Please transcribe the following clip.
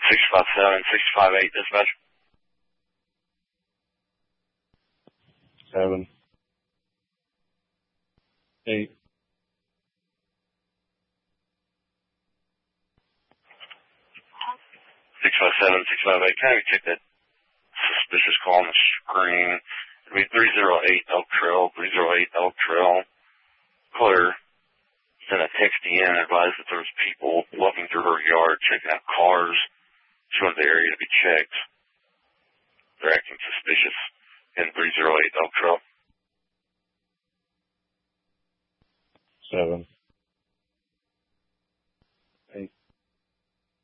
657, 658, dispatch. 7, 8. 657, 658. Can I check that suspicious call on the screen? It'll be 308 Elk Trail, 308 Elk Trail. Caller sent a text in and advised that there was people walking through her yard checking out cars. She wanted the area to be checked. They're acting suspicious in 308 Elk Trail. 7.